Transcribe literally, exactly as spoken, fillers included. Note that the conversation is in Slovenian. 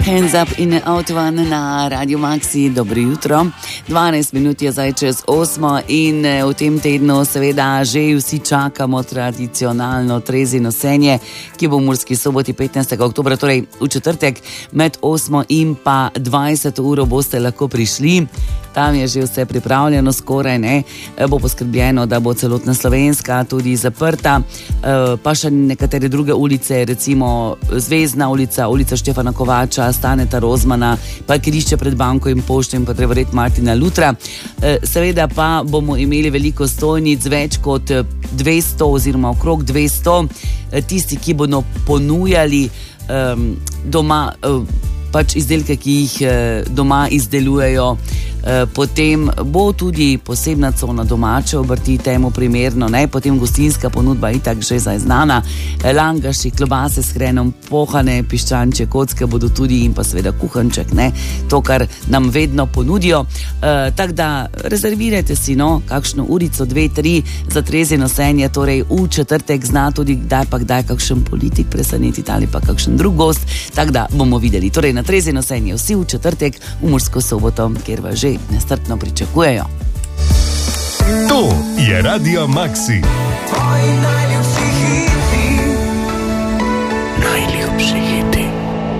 Hands up in out one na Radio Maxi, dobro jutro. dvanajst minut je zdaj čez osmo in v tem tednu seveda že vsi čakamo tradicionalno trezi nosenje, ki bo v Murski Soboti petnajstega oktobra, torej v četrtek med osmo in pa dvajseto uro boste lahko prišli. Tam je že vse pripravljeno, skoraj ne, bo poskrbljeno, da bo celotna Slovenska tudi zaprta, pa še nekatere druge ulice, recimo Zvezdna ulica, ulica Štefana Kovača, Staneta Rozmana, pa križče pred banko in pošto in pa drevored Martina Lutra. Seveda pa bomo imeli veliko stojnic, več kot dvesto oziroma okrog dvesto, tisti, ki bodo ponujali um, doma um, pač izdelke, ki jih doma izdelujejo. Potem bo tudi posebna cona domače obrti, temu primerno, ne? Potem gostinska ponudba itak že zdaj znana, langaši, klobase s hrenom, pohane, piščanče, kocke bodo tudi in pa seveda kuhanček, ne? To, kar nam vedno ponudijo. E, tako da rezervirajte si, no, kakšno urico, dve, tri za trezi nosenje, torej v četrtek zna tudi kdaj pa kdaj kakšen politik presenetiti ali pa kakšen drug gost, tako da bomo videli. Torej na trezi nosenje vsi v četrtek v Mursko Soboto, kjer vas že nestrpno pričakujejo. To je Radio Maxi. Moji najljubši hiti. Najljubši hiti.